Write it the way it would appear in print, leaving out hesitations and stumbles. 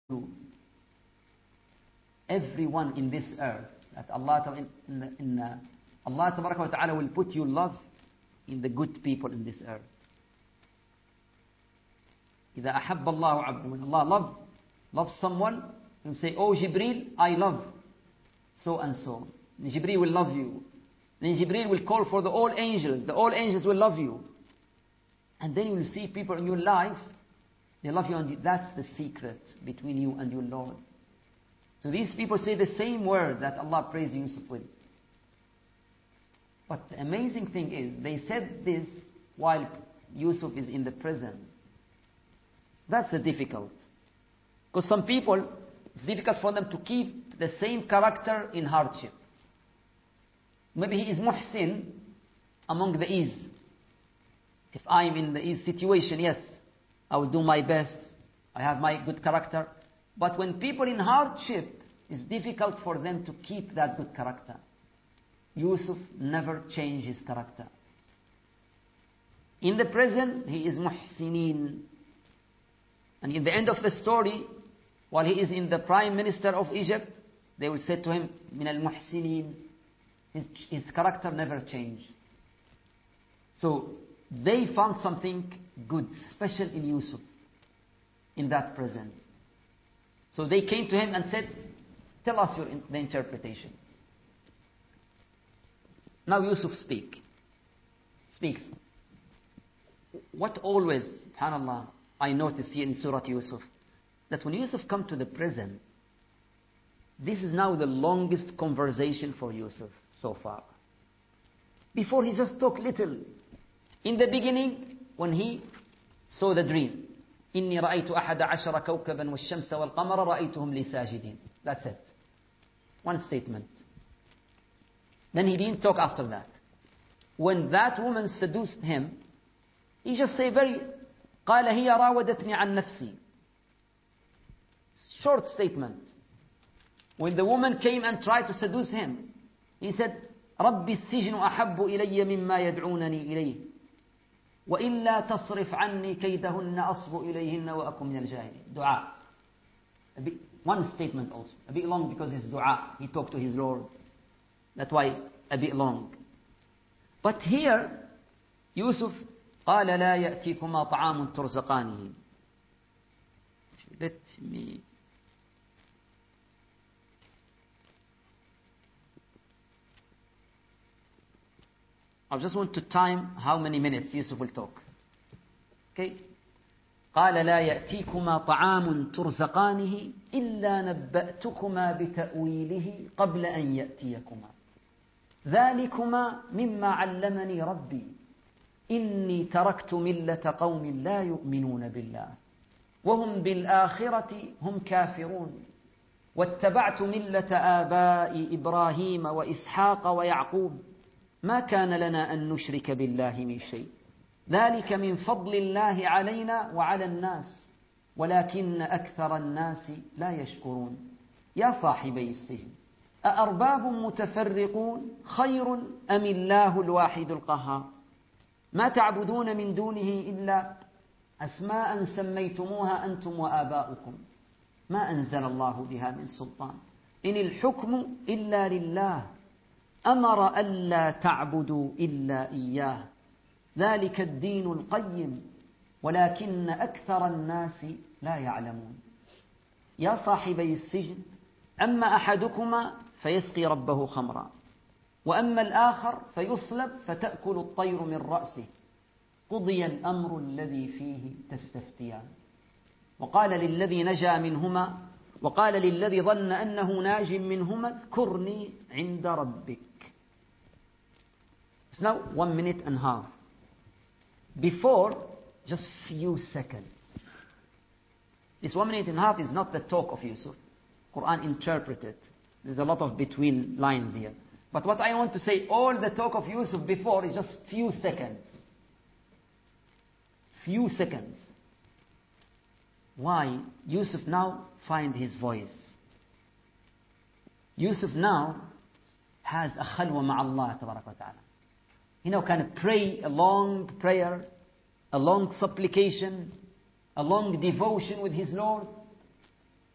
everyone in this earth, that Allah Tabaraka wa Ta'ala will put you love in the good people in this earth. إذا أحب الله عبد, when Allah loves someone, He will say, "Oh Jibreel, I love so and so." And Jibreel will love you. Then Jibreel will call for all angels. The all angels will love you. And then you will see people in your life, they love you, and that's the secret between you and your Lord. So these people say the same word that Allah praised Yusuf with. But the amazing thing is, they said this while Yusuf is in the prison. That's the difficult. Because some people, it's difficult for them to keep the same character in hardship. Maybe he is muhsin among the ease. If I'm in the ease situation, yes, I will do my best. I have my good character. But when people in hardship, it's difficult for them to keep that good character. Yusuf never changed his character. In the prison, he is muhsinin. And in the end of the story, while he is in the prime minister of Egypt, they will say to him, min al-muhsinin. His character never changed. So they found something good, special in Yusuf, in that prison. So they came to him and said, "Tell us the interpretation." Now Yusuf speaks. What always, subhanAllah, I notice here in Surah Yusuf, that when Yusuf come to the prison, this is now the longest conversation for Yusuf so far. Before he just talked little. In the beginning, when he saw the dream, إِنِّي رَأَيْتُ أَحَدَ عَشَرَ كَوْكَبًا وَالشَّمْسَ وَالْقَمَرَ رَأَيْتُهُمْ لِي سَاجِدِينَ. That's it. One statement. Then he didn't talk after that. When that woman seduced him, he just say قَالَ هِيَ رَاوَدَتْنِي عَنْ نَفْسِي. Short statement. When the woman came and tried to seduce him, he said, رَبِّ السِّجْنُ أَحَبُّ إِلَيَّ مِمَّا يَدْعُونَنِي إِلَيْهِ وَإِلَّا تَصْرِفْ عَنِّي كَيْدَهُنَّ أَصْبُ إِلَيْهِنَّ وَأَكُمْ مِنَ الْجَاهِلِينَ. Dua. One statement also. A bit long because it's dua. He talked to his Lord. That's why a bit long. But here, Yusuf, قَالَ لَا يَأْتِيكُمَا طَعَامٌ تُرْزَقَانِهِ. Let me... I just want to time how many minutes Yusuf will talk. Okay? قال لا يأتيكما طعام ترزقانه إلا نبأتكما بتأويله قبل أن يأتيكما ذلكما مما علمني ربي إني تركت ملة قوم لا يؤمنون بالله وهم بالآخرة هم كافرون واتبعت ملة آباء إبراهيم وإسحاق ويعقوب ما كان لنا أن نشرك بالله من شيء ذلك من فضل الله علينا وعلى الناس ولكن أكثر الناس لا يشكرون يا صاحبي السجن أأرباب متفرقون خير أم الله الواحد القهار ما تعبدون من دونه إلا أسماء سميتموها أنتم وآباؤكم ما أنزل الله بها من سلطان إن الحكم إلا لله أمر ألا تعبدوا إلا إياه ذلك الدين القيم ولكن أكثر الناس لا يعلمون يا صاحبي السجن أما أحدكما فيسقي ربه خمرا وأما الآخر فيصلب فتأكل الطير من رأسه قضي الأمر الذي فيه تستفتيان وقال للذي نجا منهما وقال للذي ظن أنه ناج منهما اذكرني عند ربك. It's now 1 minute and a half. Before, just few seconds. This 1 minute and a half is not the talk of Yusuf. Quran interpreted. There's a lot of between lines here. But what I want to say, all the talk of Yusuf before is just few seconds. Few seconds. Why? Yusuf now find his voice. Yusuf now has a khalwa ma'Allah tabarak wa ta'ala. He now can pray a long prayer, a long supplication, a long devotion with his Lord.